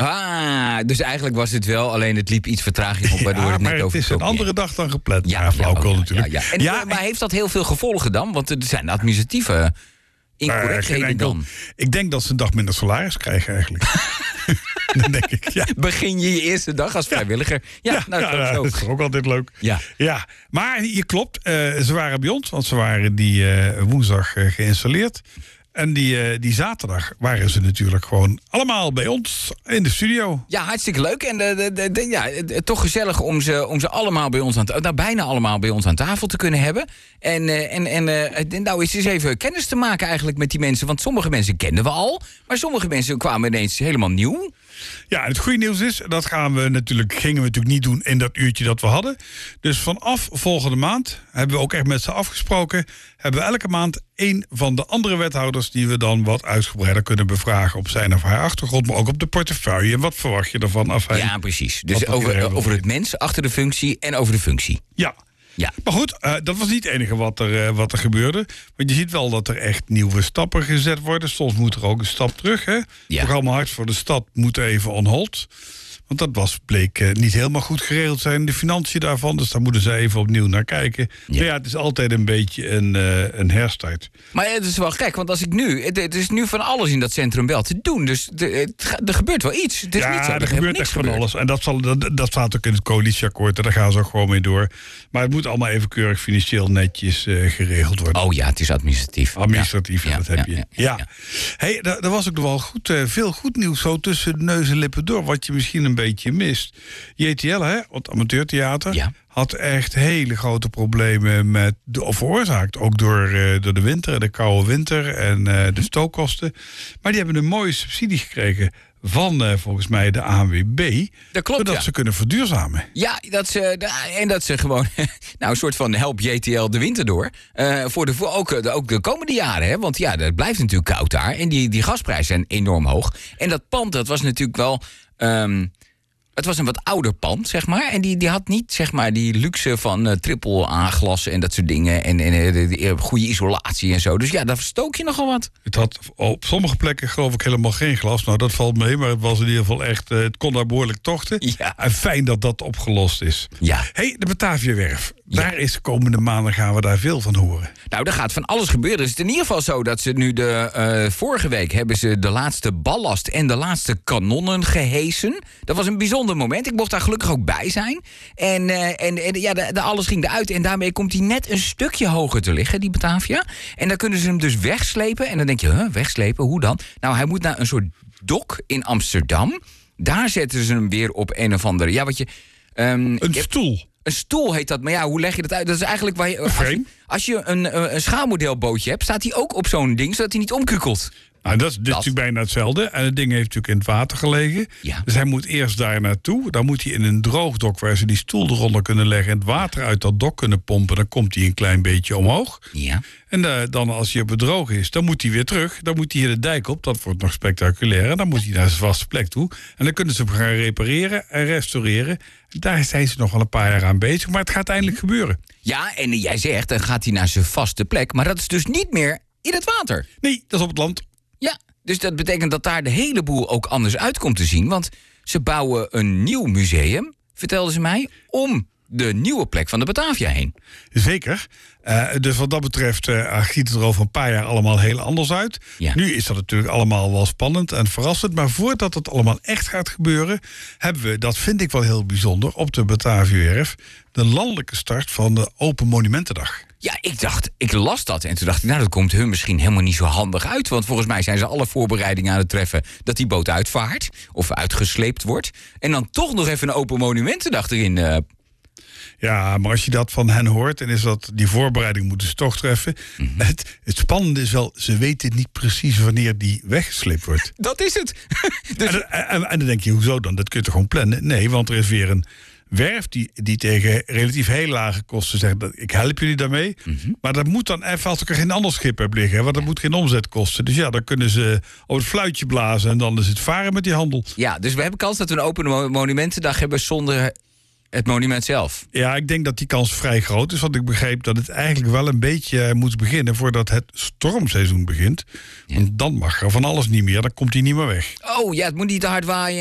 Dus eigenlijk was het wel, alleen het liep iets vertraging op, waardoor het net over. Het is een andere dag dan gepland. Flauwkul natuurlijk. Maar heeft dat heel veel gevolgen dan? Want er zijn administratieve incorrectheden dan. Ik denk dat ze een dag minder salaris krijgen eigenlijk. Dan denk ik, ja. Begin je eerste dag als vrijwilliger? Dat is ook altijd leuk. Ja. Maar je klopt, ze waren bij ons, want ze waren die woensdag geïnstalleerd. En die zaterdag waren ze natuurlijk gewoon allemaal bij ons in de studio. Ja, hartstikke leuk. En toch gezellig om ze allemaal bij ons bijna allemaal bij ons aan tafel te kunnen hebben. En nou is eens even kennis te maken eigenlijk met die mensen. Want sommige mensen kenden we al, maar sommige mensen kwamen ineens helemaal nieuw. Ja, en het goede nieuws is, dat gingen we natuurlijk niet doen in dat uurtje dat we hadden. Dus vanaf volgende maand hebben we ook echt met ze afgesproken, hebben we elke maand één van de andere wethouders die we dan wat uitgebreider kunnen bevragen op zijn of haar achtergrond, maar ook op de portefeuille. En wat verwacht je ervan? Ja, precies. Dus over het mens achter de functie en over de functie. Ja. Maar goed, dat was niet het enige wat er gebeurde. Want je ziet wel dat er echt nieuwe stappen gezet worden. Soms moet er ook een stap terug. Hè? Het programma Hart voor de Stad moet even on hold. Want dat bleek niet helemaal goed geregeld zijn. De financiën daarvan, dus daar moeten ze even opnieuw naar kijken. Ja. Maar het is altijd een beetje een herstart. Maar het is wel gek, want als ik het is nu van alles in dat centrum wel te doen. Dus er gebeurt wel iets. Het is niet zo, er gebeurt echt van alles. En dat staat ook in het coalitieakkoord. En daar gaan ze ook gewoon mee door. Maar het moet allemaal even keurig financieel netjes geregeld worden. Oh ja, het is administratief. Administratief, dat heb je. Ja. Hey, er was ook nog wel veel goed nieuws zo tussen de neus en lippen door. Wat je misschien een beetje mist. JTL, het amateurtheater, had echt hele grote problemen veroorzaakt. Ook door de winter, de koude winter en de stookkosten. Maar die hebben een mooie subsidie gekregen van volgens mij de ANWB. Dat klopt, zodat ze kunnen verduurzamen. Ja, dat ze gewoon een soort van help JTL de winter door. Ook de komende jaren. Hè? Want het blijft natuurlijk koud daar. En die gasprijzen zijn enorm hoog. En dat pand, dat was natuurlijk wel het was een wat ouder pand, zeg maar. En die had niet, zeg maar, die luxe van triple A-glas en dat soort dingen. En goede isolatie en zo. Dus daar verstook je nogal wat. Het had op sommige plekken, geloof ik, helemaal geen glas. Nou, dat valt mee, maar het was in ieder geval echt het kon daar behoorlijk tochten. Ja. En fijn dat dat opgelost is. Ja. Hey, de Bataviawerf. Daar is komende maanden gaan we daar veel van horen. Nou, er gaat van alles gebeuren. Het is in ieder geval zo dat ze nu vorige week hebben ze de laatste ballast en de laatste kanonnen gehesen. Dat was een bijzonder moment. Ik mocht daar gelukkig ook bij zijn. En alles ging eruit. En daarmee komt hij net een stukje hoger te liggen, die Batavia. En dan kunnen ze hem dus wegslepen. En dan denk je, wegslepen? Hoe dan? Nou, hij moet naar een soort dok in Amsterdam. Daar zetten ze hem weer op een of andere... een stoel. Een stoel heet dat, maar hoe leg je dat uit? Dat is eigenlijk waar je... Als je een schaalmodelbootje hebt, staat hij ook op zo'n ding, zodat hij niet omkukelt. Nou, dit is natuurlijk bijna hetzelfde. En het ding heeft natuurlijk in het water gelegen. Ja. Dus hij moet eerst daar naartoe. Dan moet hij in een droogdok waar ze die stoel eronder kunnen leggen en het water uit dat dok kunnen pompen. Dan komt hij een klein beetje omhoog. Ja. En dan als hij op het droog is, dan moet hij weer terug. Dan moet hij hier de dijk op. Dat wordt nog spectaculair. En dan moet hij naar zijn vaste plek toe. En dan kunnen ze hem gaan repareren en restaureren. Daar zijn ze nog wel een paar jaar aan bezig. Maar het gaat eindelijk gebeuren. Ja, en jij zegt, dan gaat hij naar zijn vaste plek. Maar dat is dus niet meer in het water. Nee, dat is op het land. Ja, dus dat betekent dat daar de hele boel ook anders uit komt te zien. Want ze bouwen een nieuw museum, vertelden ze mij, om de nieuwe plek van de Batavia heen. Zeker. Dus wat dat betreft ziet het er over een paar jaar allemaal heel anders uit. Ja. Nu is dat natuurlijk allemaal wel spannend en verrassend. Maar voordat het allemaal echt gaat gebeuren, hebben we, dat vind ik wel heel bijzonder, op de Bataviawerf de landelijke start van de Open Monumentendag. Ja, ik las dat en toen dacht ik, dat komt hun misschien helemaal niet zo handig uit. Want volgens mij zijn ze alle voorbereidingen aan het treffen dat die boot uitvaart of uitgesleept wordt. En dan toch nog even een Open Monumentendag erin. Ja, maar als je dat van hen hoort, dan is dat die voorbereiding moeten ze toch treffen. Mm-hmm. Het spannende is wel, ze weten niet precies wanneer die weggesleept wordt. Dat is het. Dus... en dan denk je, hoezo dan? Dat kun je toch gewoon plannen? Nee, want er is weer een werf die tegen relatief heel lage kosten zegt, ik help jullie daarmee. Mm-hmm. Maar dat moet dan even als ik er geen ander schip heb liggen, want dat moet geen omzet kosten. Dus dan kunnen ze op het fluitje blazen en dan is het varen met die handel. Ja, dus we hebben kans dat we een Open Monumentendag hebben zonder het monument zelf. Ja, ik denk dat die kans vrij groot is. Want ik begreep dat het eigenlijk wel een beetje moet beginnen voordat het stormseizoen begint. Ja. Want dan mag er van alles niet meer. Dan komt hij niet meer weg. Oh ja, het moet niet te hard waaien.